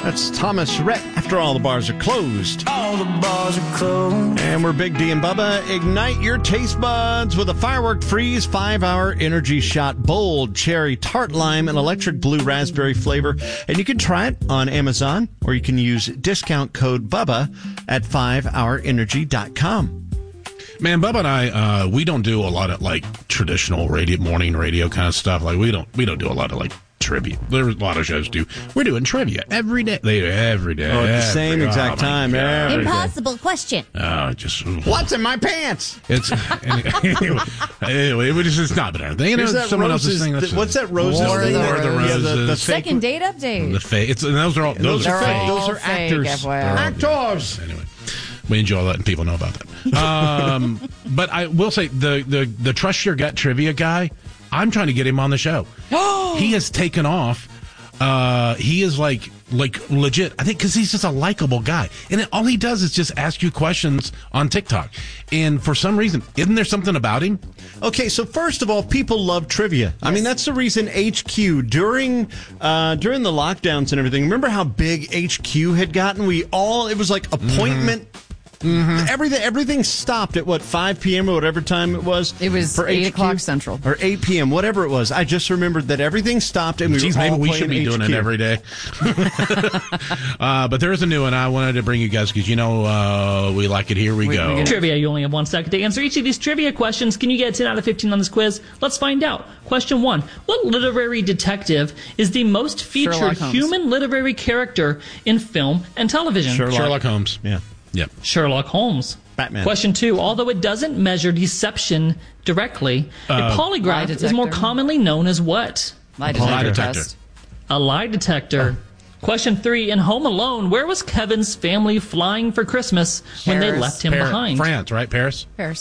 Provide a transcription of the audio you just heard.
That's Thomas Rhett. After all the bars are closed. All the bars are closed. And we're Big D and Bubba. Ignite your taste buds with a Firework Freeze 5-hour energy shot. Bold cherry, tart lime, and electric blue raspberry flavor. And you can try it on Amazon, or you can use discount code BUBBA at 5hourenergy.com. Man, Bubba and I, we don't do a lot of like traditional morning radio kind of stuff. Like we don't do a lot of like trivia. There's a lot of shows do. We're doing trivia every day. They do every day. Oh, at the same exact time. Impossible question. What's in my pants? It's anyway, it's not been anything. You know, someone else's thing. What's that Roses War thing? of the Roses. The second date update. The fake. Those are fake. Those are actors. Actors. Anyway. We enjoy letting people know about that. But I will say the Trust Your Gut trivia guy, I'm trying to get him on the show. He has taken off. He is like legit. I think because he's just a likable guy. And all he does is just ask you questions on TikTok. And for some reason, isn't there something about him? Okay, so first of all, people love trivia. Yes. I mean, that's the reason HQ, during the lockdowns and everything, remember how big HQ had gotten? It was like appointment. Mm-hmm. Everything stopped at 5 p.m. or whatever time it was. It was for 8 HQ, o'clock Central. Or 8 p.m., whatever it was. I just remembered that everything stopped and maybe we should be doing it every day. But there is a new one I wanted to bring you guys because we like it. Here we go. Trivia. You only have 1 second to answer each of these trivia questions. Can you get 10 out of 15 on this quiz? Let's find out. Question 1. What literary detective is the most featured human literary character in film and television? Sherlock Holmes. Yeah. Yep. Sherlock Holmes. Batman. Question 2. Although it doesn't measure deception directly, a polygraph is more commonly known as what? Lie detector. A lie detector. Question 3. In Home Alone, where was Kevin's family flying for Christmas when they left him behind? France, right? Paris?